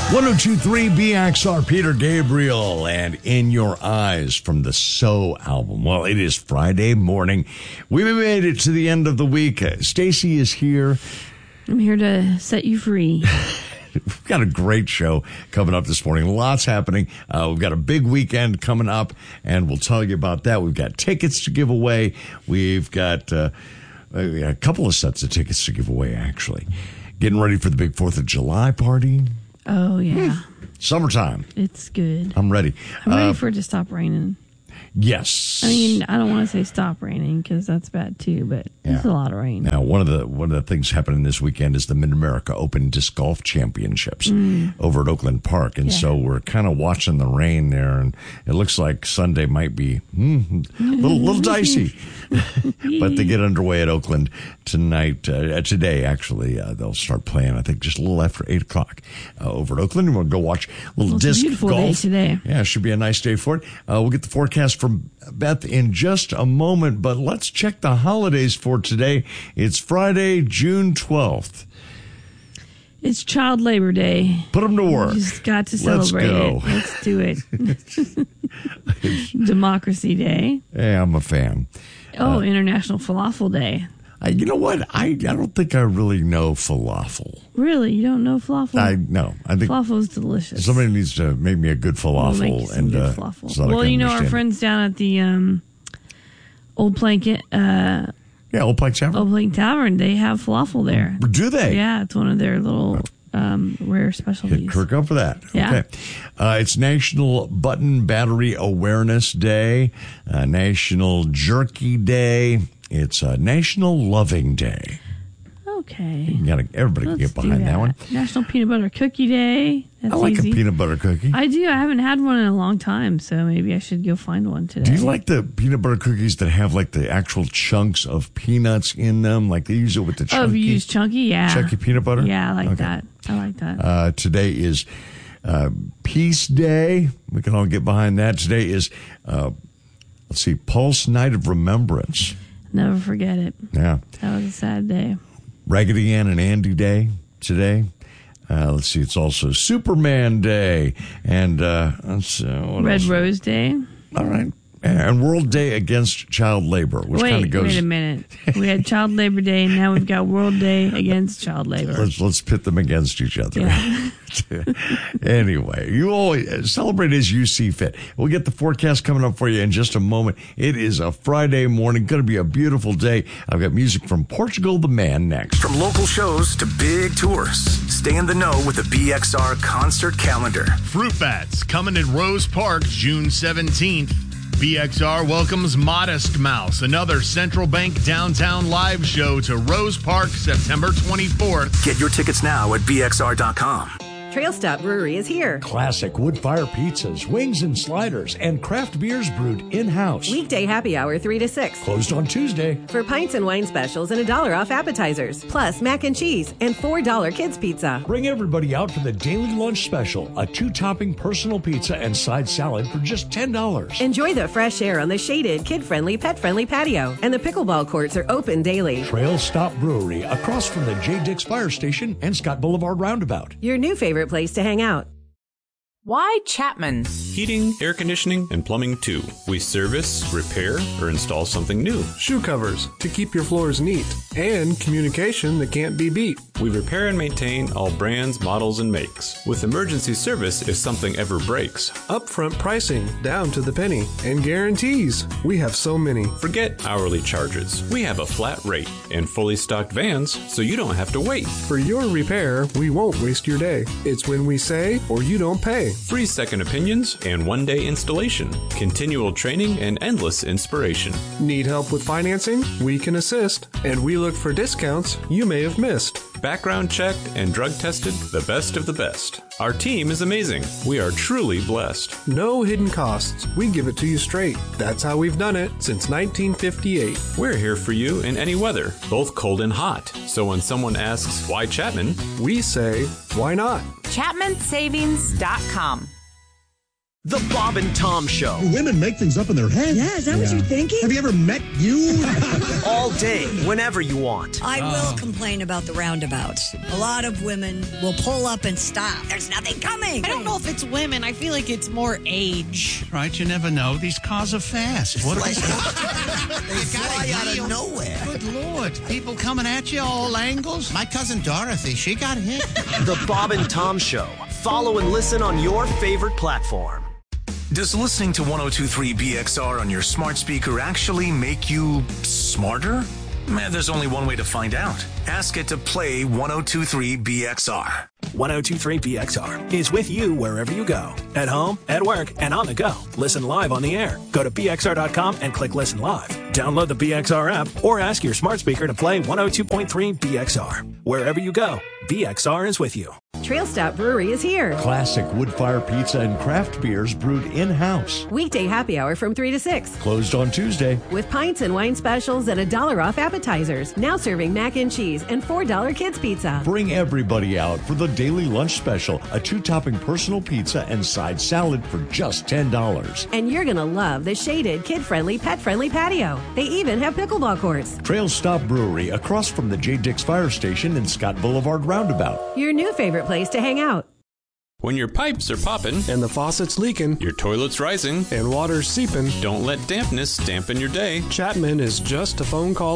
1023 BXR, Peter Gabriel, and In Your Eyes from the So album. Well, it is Friday morning. We made it to the end of the week. Stacy is here. I'm here to set you free. We've got a great show coming up this morning. Lots happening. We've got a big weekend coming up, and we'll tell you about that. We've got tickets to give away. We've got a couple of sets of tickets to give away, actually. Getting ready for the big 4th of July party. Oh, yeah. Summertime. It's good. I'm ready. I'm ready for it to stop raining. Yes. I mean, I don't want to say stop raining because that's bad too, but it's a lot of rain. Now, one of the things happening this weekend is the Mid-America Open Disc Golf Championships over at Oakland Park. And so we're kind of watching the rain there, and it looks like Sunday might be a little dicey. But they get underway at Oakland tonight, today, actually. They'll start playing, I think, just a little after 8 o'clock over at Oakland. We'll go watch a little disc golf. It's a beautiful day today. Yeah, it should be a nice day for it. We'll get the forecast from Beth in just a moment, but let's check the holidays for today. It's Friday, June 12th. It's Child Labor Day. Put them to work. You just got to celebrate it. Let's do it. Democracy Day. Hey, I'm a fan. International Falafel Day. You know what? I don't think I really know falafel. Really? You don't know falafel? I think falafel is delicious. Somebody needs to make me a good falafel. We'll make you some good falafel. So our friends down at the Old Plank Old Plank Tavern. Old Plank Tavern, they have falafel there. Do they? Yeah, it's one of their little rare specialties. Kirk up for that. Yeah. Okay. It's National Button Battery Awareness Day, National Jerky Day. It's National Loving Day. Okay. Everybody can get behind that one. National Peanut Butter Cookie Day. That's I like easy. a peanut butter cookie. I do. I haven't had one in a long time, so maybe I should go find one today. Do you like the peanut butter cookies that have like the actual chunks of peanuts in them? Like they use it with the chunky. Oh, you use chunky? Yeah. Chunky peanut butter? Yeah, I like that. I like that. Today is Peace Day. We can all get behind that. Today is, Pulse Night of Remembrance. Never forget it. Yeah. That was a sad day. Raggedy Ann and Andy Day today. Let's see. It's also Superman Day. And Red Rose Day. All right. And World Day Against Child Labor, which kind of goes. Wait a minute. We had Child Labor Day, and now we've got World Day Against Child Labor. Let's pit them against each other. Yeah. Anyway, you always celebrate as you see fit. We'll get the forecast coming up for you in just a moment. It is a Friday morning. Going to be a beautiful day. I've got music from Portugal the Man next. From local shows to big tours, stay in the know with the BXR concert calendar. Fruit Bats coming in Rose Park June 17th. BXR welcomes Modest Mouse, another Central Bank downtown live show to Rose Park September 24th. Get your tickets now at BXR.com. Trail Stop Brewery is here. Classic wood-fire pizzas, wings and sliders, and craft beers brewed in-house. Weekday happy hour 3 to 6. Closed on Tuesday. For pints and wine specials and $1 off appetizers. Plus mac and cheese and $4 kids pizza. Bring everybody out for the daily lunch special. A 2-topping personal pizza and side salad for just $10. Enjoy the fresh air on the shaded, kid-friendly, pet-friendly patio. And the pickleball courts are open daily. Trail Stop Brewery, across from the J. Dix Fire Station and Scott Boulevard Roundabout. Your new favorite place to hang out. Why Chapman? Heating, air conditioning, and plumbing too. We service, repair, or install something new. Shoe covers to keep your floors neat. And communication that can't be beat. We repair and maintain all brands, models, and makes. With emergency service if something ever breaks. Upfront pricing, down to the penny. And guarantees. We have so many. Forget hourly charges. We have a flat rate and fully stocked vans so you don't have to wait. For your repair, we won't waste your day. It's when we say or you don't pay. Free second opinions and one-day installation. Continual training and endless inspiration. Need help with financing? We can assist. And we look for discounts you may have missed. Background checked and drug tested, the best of the best. Our team is amazing. We are truly blessed. No hidden costs. We give it to you straight. That's how we've done it since 1958. We're here for you in any weather, both cold and hot. So when someone asks, why Chapman? We say, why not? ChapmanSavings.com. The Bob and Tom Show. Women make things up in their heads. Yeah, is that what you're thinking? Have you ever met you? All day, whenever you want. I will complain about the roundabouts. A lot of women will pull up and stop. There's nothing coming. I don't know if it's women. I feel like it's more age. Right, you never know. These cars are fast. What They fly out of nowhere. Good Lord. People coming at you all angles. My cousin Dorothy, she got hit. The Bob and Tom Show. Follow and listen on your favorite platform. Does listening to 102.3 BXR on your smart speaker actually make you smarter? There's only one way to find out. Ask it to play 102.3 BXR. 102.3 BXR is with you wherever you go. At home, at work, and on the go. Listen live on the air. Go to BXR.com and click Listen Live. Download the BXR app or ask your smart speaker to play 102.3 BXR. Wherever you go, BXR is with you. Trail Stop Brewery is here. Classic wood-fire pizza and craft beers brewed in-house. Weekday happy hour from 3 to 6. Closed on Tuesday. With pints and wine specials and $1 off appetizers. Now serving mac and cheese and $4 kids pizza. Bring everybody out for the daily lunch special, a 2-topping personal pizza and side salad for just $10. And you're going to love the shaded, kid-friendly, pet-friendly patio. They even have pickleball courts. Trail Stop Brewery, across from the J. Dix Fire Station and Scott Boulevard Roundabout. Your new favorite place to hang out. When your pipes are popping, and the faucet's leaking, your toilet's rising, and water's seeping, don't let dampness dampen your day. Chapman is just a phone call